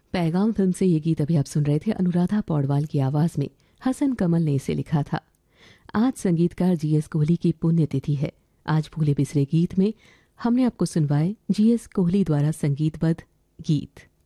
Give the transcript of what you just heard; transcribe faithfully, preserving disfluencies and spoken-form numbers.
पैगाम फिल्म से ये गीत अभी आप सुन रहे थे। अनुराधा पौडवाल की आवाज में हसन कमल ने इसे लिखा था। आज संगीतकार जीएस कोहली की पुण्यतिथि है। आज भूले बिसरे गीत में हमने आपको सुनवाए जीएस कोहली द्वारा संगीतबद्ध गीत।